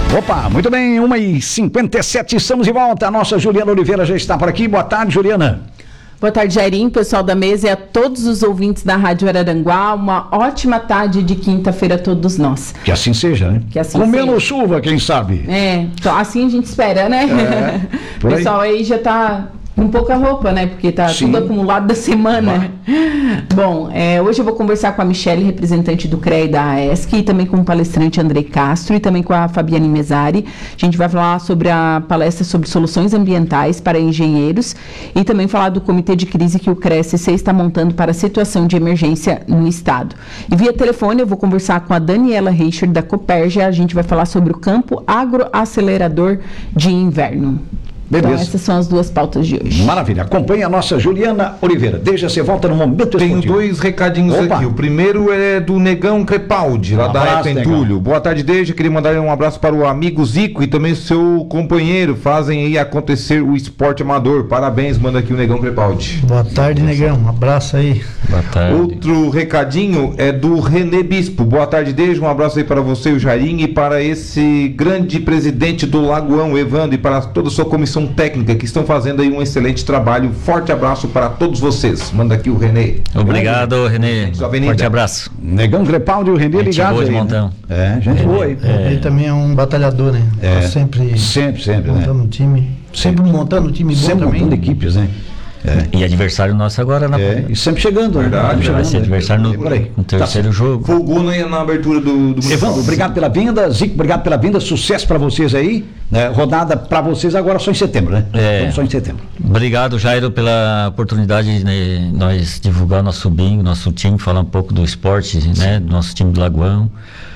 Opa, muito bem, 1h57, estamos de volta. A nossa Juliana Oliveira já está por aqui. Boa tarde, Juliana. Boa tarde, Jairinho, pessoal da mesa e a todos os ouvintes da Rádio Araranguá. Uma ótima tarde de quinta-feira a todos nós. Que assim seja, né? Que assim com seja. menos chuva, quem sabe? Então, assim a gente espera, né? O pessoal aí já tá com pouca roupa, né? Porque tá Sim. tudo acumulado da semana. Bom, hoje eu vou conversar com a Michele, representante do CREA e da AESC, e também com o palestrante Andrei Castro e também com a Fabiane Mesari. A gente vai falar sobre a palestra sobre soluções ambientais para engenheiros e também falar do comitê de crise que o CREA-CC está montando para a situação de emergência no estado. E via telefone eu vou conversar com a Daniela Reicher, da Copérgia. A gente vai falar sobre o campo agroacelerador de inverno. Beleza. Então, essas são as duas pautas de hoje. Maravilha. Acompanhe a nossa Juliana Oliveira. Desde você volta no momento Tenho esportivo. 2 recadinhos aqui. O primeiro é do Negão Crepaldi, lá da abraço, Entulho. Boa tarde, Deja. Queria mandar um abraço para o amigo Zico e também seu companheiro. Fazem aí acontecer o esporte amador. Parabéns, manda aqui o Negão Crepaldi. Boa tarde, Negão. Um abraço aí. Boa tarde. Outro recadinho é do Renê Bispo. Boa tarde, Deja. Um abraço aí para você, o Jairinho, e para esse grande presidente do Lagoão, Evandro, e para toda a sua comissão técnica que estão fazendo aí um excelente trabalho. Forte abraço para todos vocês. Manda aqui o Renê. Obrigado, Renê. Forte abraço. Negão Crepaldi e o Renê Gente ligado boa de aí, montão. Né? Gente boa aí. Ele também é um batalhador, né? É. Tá sempre montando né? um time. Sempre montando um time bom Sempre também. montando equipes, né? E adversário nosso agora E sempre chegando, Verdade, né? vai ser adversário no terceiro jogo. Folgou na abertura do Evandro, obrigado pela vinda. Zico, obrigado pela vinda. Sucesso para vocês aí. Rodada para vocês agora só em setembro, né? Só em setembro. Obrigado, Jairo, pela oportunidade de nós divulgar nosso bingo, nosso time, falar um pouco do esporte, né? Do nosso time do Lagoão.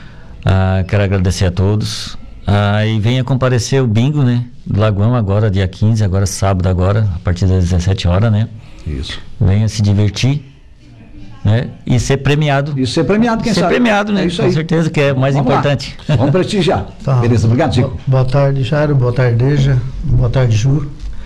Quero agradecer a todos. E venha comparecer o bingo, né? Do Lagoão agora, dia 15, agora sábado agora, a partir das 17 horas, né? Isso. Venha se divertir, né? E ser premiado. E ser premiado, quem ser sabe? premiado, né? É isso Com aí. certeza que é mais Vamos importante. Lá. Vamos prestigiar. Tá. Beleza, obrigado, Zico. Boa tarde, Jairo. Boa tarde, Deja. Boa tarde, Ju.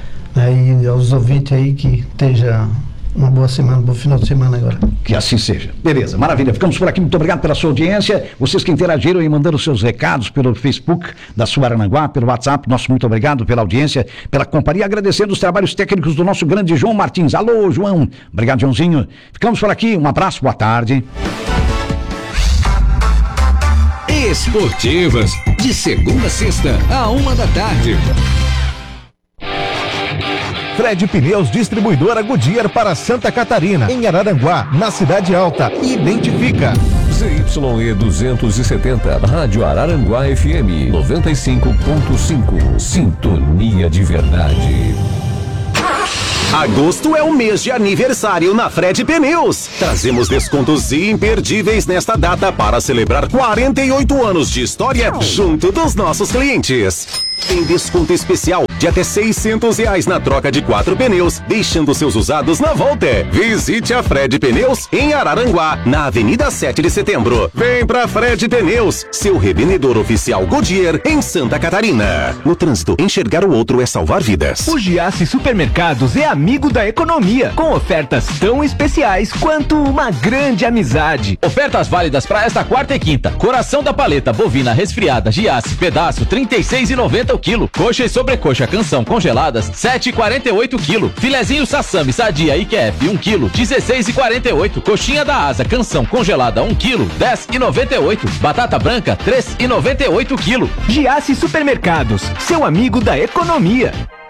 E aos ouvintes aí que esteja uma boa semana, um bom final de semana agora. Que assim seja. Beleza, maravilha. Ficamos por aqui. Muito obrigado pela sua audiência. Vocês que interagiram e mandando seus recados pelo Facebook da sua Araranguá, pelo WhatsApp, nosso muito obrigado pela audiência, pela companhia. Agradecendo os trabalhos técnicos do nosso grande João Martins. Alô, João. Obrigado, Joãozinho. Ficamos por aqui. Um abraço, boa tarde. Esportivas, de segunda a sexta, à 1h00. Fred Pneus, distribuidora Goodyear para Santa Catarina, em Araranguá, na Cidade Alta. Identifica. ZYE 270, Rádio Araranguá FM 95.5. Sintonia de verdade. Agosto é o mês de aniversário na Fred Pneus. Trazemos descontos imperdíveis nesta data para celebrar 48 anos de história junto dos nossos clientes. Tem desconto especial de até R$600 na troca de 4 pneus, deixando seus usados na volta. Visite a Fred Pneus em Araranguá, na Avenida 7 de Setembro. Vem pra Fred Pneus, seu revendedor oficial Goodyear em Santa Catarina. No trânsito, enxergar o outro é salvar vidas. O Giasse Supermercados é amigo da economia, com ofertas tão especiais quanto uma grande amizade. Ofertas válidas para esta quarta e quinta. Coração da paleta bovina resfriada Giasse, pedaço R$36,90 o quilo. Coxa e sobrecoxa canção congeladas R$7,48 o quilo. Filezinho sassami sadia IQF 1 quilo R$16,48. Coxinha da asa canção congelada 1 quilo R$10,98. Batata branca R$3,98 o quilo. Giasse Supermercados, seu amigo da economia.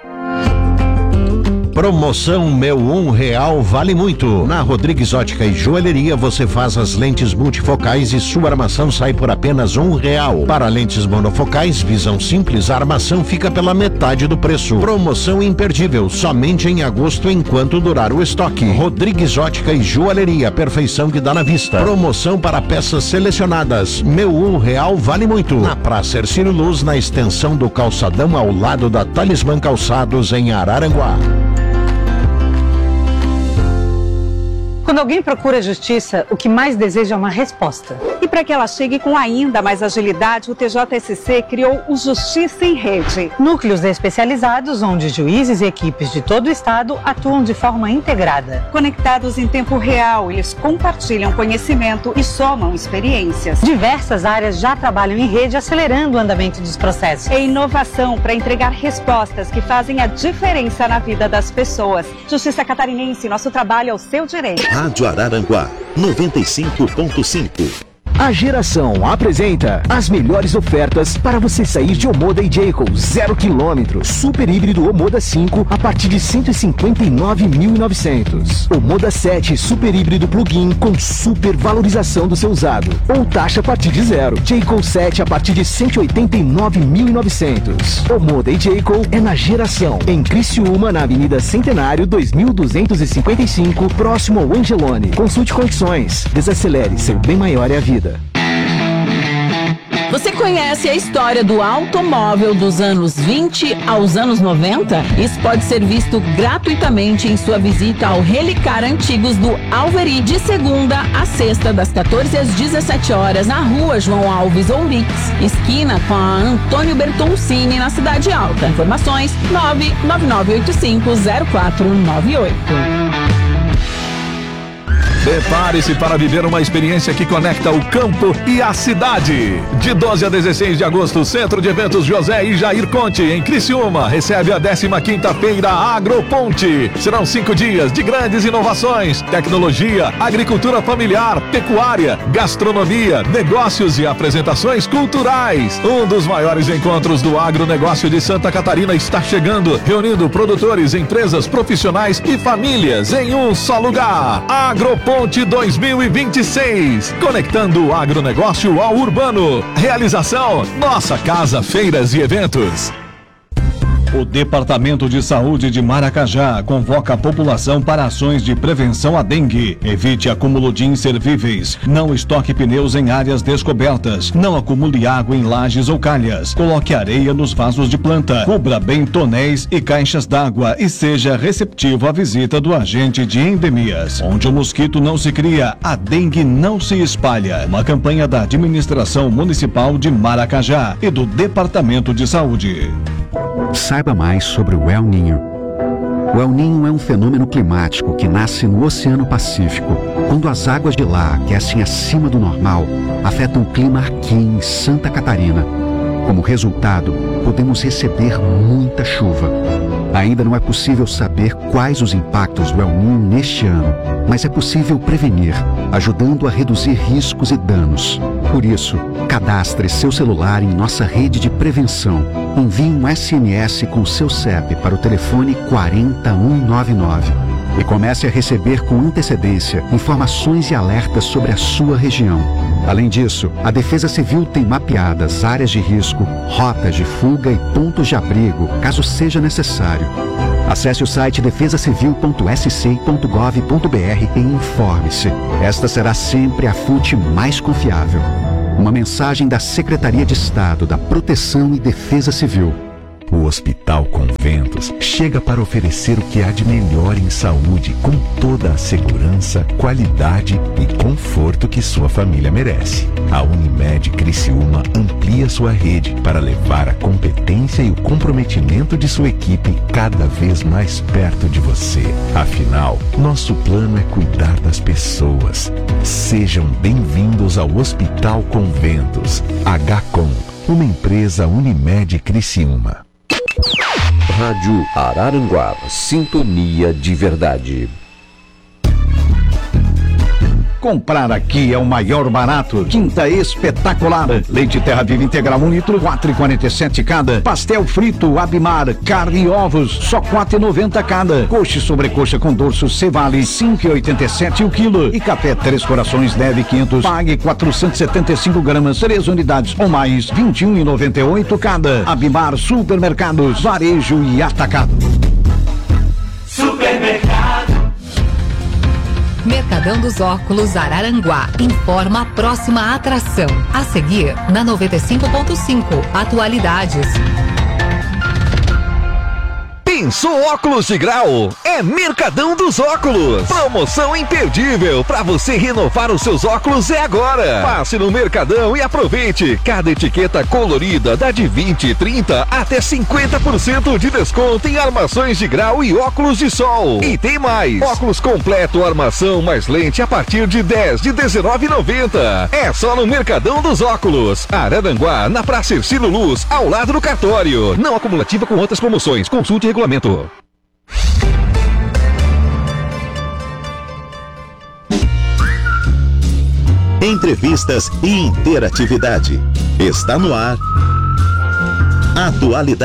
Promoção Meu R$1 vale muito. Na Rodrigues Ótica e Joalheria você faz as lentes multifocais e sua armação sai por apenas R$1. Para lentes monofocais, visão simples, a armação fica pela metade do preço. Promoção imperdível, somente em agosto enquanto durar o estoque. Rodrigues Ótica e Joalheria, perfeição que dá na vista. Promoção para peças selecionadas. Meu R$1 vale muito. Na Praça Hercílio Luz, na extensão do calçadão ao lado da Talismã Calçados em Araranguá. Quando alguém procura justiça, o que mais deseja é uma resposta. E para que ela chegue com ainda mais agilidade, o TJSC criou o Justiça em Rede. Núcleos especializados onde juízes e equipes de todo o estado atuam de forma integrada. Conectados em tempo real, eles compartilham conhecimento e somam experiências. Diversas áreas já trabalham em rede, acelerando o andamento dos processos. É inovação para entregar respostas que fazem a diferença na vida das pessoas. Justiça Catarinense, nosso trabalho é o seu direito. Rádio Araranguá 95.5. A Geração apresenta as melhores ofertas para você sair de Omoda e Jayco 0 km. Super híbrido Omoda 5 a partir de 159.900. Omoda 7 super híbrido plug-in com super valorização do seu usado. Ou taxa a partir de 0. Jayco 7 a partir de 189.900. Omoda e Jayco é na Geração. Em Criciúma, na Avenida Centenário 2255, próximo ao Angelone. Consulte condições. Desacelere, seu bem maior é a vida. Você conhece a história do automóvel dos anos 20 aos anos 90? Isso pode ser visto gratuitamente em sua visita ao Relicar Antigos do Alveri, de segunda a sexta, das 14 às 17 horas, na rua João Alves Ourix, esquina com a Antônio Bertoncini, na Cidade Alta. Informações 999850498. Prepare-se para viver uma experiência que conecta o campo e a cidade. De 12 a 16 de agosto, Centro de Eventos José e Jair Conte, em Criciúma, recebe a 15ª Feira Agroponte. Serão 5 dias de grandes inovações, tecnologia, agricultura familiar, pecuária, gastronomia, negócios e apresentações culturais. Um dos maiores encontros do agronegócio de Santa Catarina está chegando, reunindo produtores, empresas, profissionais e famílias em um só lugar. Agroponte 2026, conectando o agronegócio ao urbano. Realização: Nossa Casa Feiras e Eventos. O Departamento de Saúde de Maracajá convoca a população para ações de prevenção à dengue. Evite acúmulo de inservíveis. Não estoque pneus em áreas descobertas. Não acumule água em lajes ou calhas. Coloque areia nos vasos de planta. Cubra bem tonéis e caixas d'água e seja receptivo à visita do agente de endemias. Onde o mosquito não se cria, a dengue não se espalha. Uma campanha da Administração Municipal de Maracajá e do Departamento de Saúde. Saiba mais sobre o El Niño. O El Niño é um fenômeno climático que nasce no Oceano Pacífico. Quando as águas de lá aquecem acima do normal, afetam o clima aqui em Santa Catarina. Como resultado, podemos receber muita chuva. Ainda não é possível saber quais os impactos do El Niño neste ano, mas é possível prevenir, ajudando a reduzir riscos e danos. Por isso, cadastre seu celular em nossa rede de prevenção. Envie um SMS com seu CEP para o telefone 40199 e comece a receber com antecedência informações e alertas sobre a sua região. Além disso, a Defesa Civil tem mapeadas áreas de risco, rotas de fuga e pontos de abrigo, caso seja necessário. Acesse o site defesacivil.sc.gov.br e informe-se. Esta será sempre a fonte mais confiável. Uma mensagem da Secretaria de Estado da Proteção e Defesa Civil. O Hospital Conventos chega para oferecer o que há de melhor em saúde, com toda a segurança, qualidade e conforto que sua família merece. A Unimed Criciúma amplia sua rede para levar a competência e o comprometimento de sua equipe cada vez mais perto de você. Afinal, nosso plano é cuidar das pessoas. Sejam bem-vindos ao Hospital Conventos. HCOM, uma empresa Unimed Criciúma. Rádio Araranguá, sintonia de verdade. Comprar aqui é o maior barato. Quinta espetacular. Leite Terra Viva integral 1 litro, 4,47 cada. Pastel frito Abimar, carne e ovos, só 4,90 cada. Coxa e sobrecoxa com dorso Cevale, 5,87 o quilo. E café Três Corações leve 500, pague 475 gramas, 3 unidades ou mais, 21,98 cada. Abimar Supermercados, varejo e atacado. Supermercado. Mercadão dos Óculos Araranguá informa a próxima atração. A seguir, na 95.5, atualidades. Pensou óculos de grau? É Mercadão dos Óculos. Promoção imperdível para você renovar os seus óculos é agora. Passe no Mercadão e aproveite. Cada etiqueta colorida dá de 20, 30 até 50% de desconto em armações de grau e óculos de sol. E tem mais. Óculos completo, armação mais lente a partir de 10 de R$19,90. É só no Mercadão dos Óculos. Araranguá, na Praça Ercílio Luz, ao lado do cartório. Não acumulativa com outras promoções. Consulte regulamento. Entrevistas e interatividade. Está no ar. Atualidade.